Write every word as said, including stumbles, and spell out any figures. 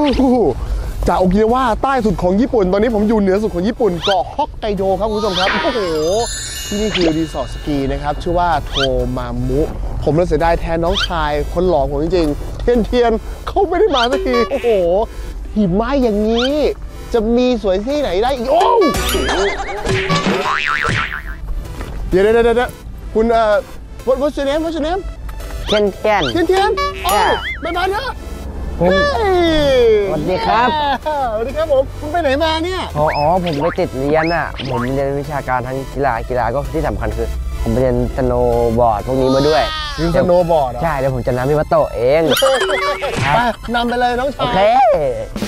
จากโอกินาวาใต้สุดของญี่ปุ่นตอนนี้ผมอยู่เหนือสุดของญี่ปุ่นเกาะฮอกไกโดครับคุณผู้ชมครับโอ้โหที่นี่คือรีสอร์ทสกีนะครับชื่อว่าโทมามุผมเลยเสียดายแทนน้องชายคนหล่อผมจริงๆเทียนเทียนเขาไม่ได้มาสักทีโอ้โหหิมะอย่างนี้จะมีสวยที่ไหนได้อีกโอ้เดี๋ยวเดี๋ยวเดี๋ยวคุณเอ่อ what what's your name what's your name เทียนเทียนเทียนเทียนโอ้บ๊ายบายนะสวัสดีครับสวัสดีครับผมคุณไปไหนมาเนี่ยอ๋อผมไปติดเรียนอ่ะผมเรียนวิชาการทั้งกีฬากีฬาก็ที่สำคัญคือผมไปเรียนสโนว์บอร์ดพวกนี้มาด้วยเรียนสโนว์บอร์ดใช่เดี๋ยวผมจะนำพี่มาโตะเองไปนำไปเลยน้องชายโอเค